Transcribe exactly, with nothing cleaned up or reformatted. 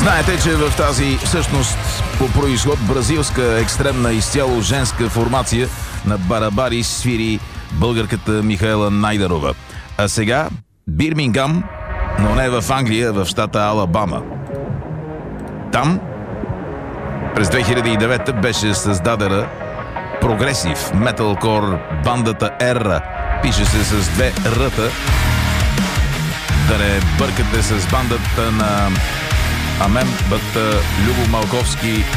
Знаете, че в тази всъщност по произход бразилска екстремна изцяло женска формация на барабари свири българката Михаела Найденова. А сега Бирмингам, но не в Англия, в щата Алабама. Там през две хиляди и девета беше създадена прогресив металкор бандата Ерра. Пише се с две ръта. Да не бъркате с бандата на Амен Бът Любо Малковски